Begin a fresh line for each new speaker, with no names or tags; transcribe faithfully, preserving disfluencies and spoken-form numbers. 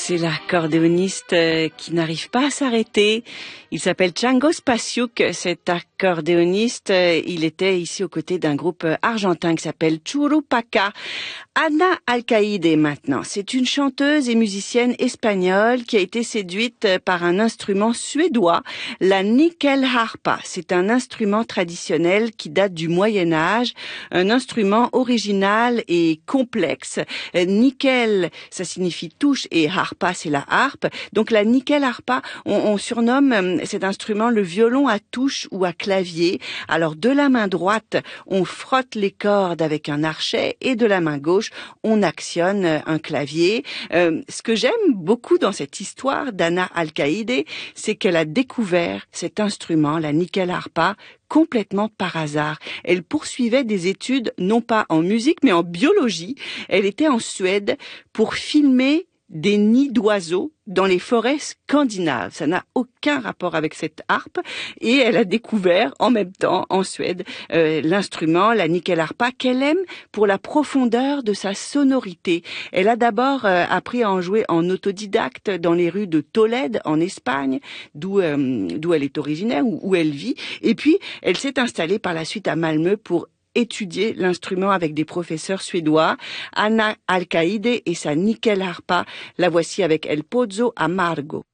C'est l'accordéoniste qui n'arrive pas à s'arrêter. Il s'appelle Django Spasiuk, cet accordéoniste. Il était ici aux côtés d'un groupe argentin qui s'appelle Churupaca. Ana Alcaide maintenant, c'est une chanteuse et musicienne espagnole qui a été séduite par un instrument suédois, la nyckelharpa. C'est un instrument traditionnel qui date du Moyen Âge, un instrument original et complexe. Nickel, ça signifie touche, et harpa, c'est la harpe. Donc la nyckelharpa, on, on surnomme cet instrument le violon à touche ou à clavier. Alors de la main droite, on frotte les cordes avec un archet, et de la main gauche, on actionne un clavier. Euh, ce que j'aime beaucoup dans cette histoire d'Ana Alcaide, c'est qu'elle a découvert cet instrument, la nyckelharpa, complètement par hasard. Elle poursuivait des études non pas en musique mais en biologie. Elle était en Suède pour filmer des nids d'oiseaux dans les forêts scandinaves. Ça n'a aucun rapport avec cette harpe, et elle a découvert en même temps en Suède euh, l'instrument, la nyckelharpa, qu'elle aime pour la profondeur de sa sonorité. Elle a d'abord euh, appris à en jouer en autodidacte dans les rues de Tolède en Espagne, d'où euh, d'où elle est originaire, où, où elle vit, et puis elle s'est installée par la suite à Malmö pour étudier l'instrument avec des professeurs suédois. Ana Alcaide et sa nyckelharpa, la voici avec El Pozzo Amargo.